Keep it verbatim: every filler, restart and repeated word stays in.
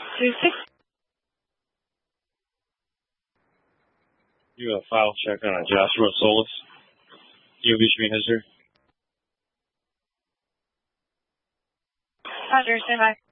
two six. You have a file check on a Joshua Solis. You reach me history. Roger, stand by.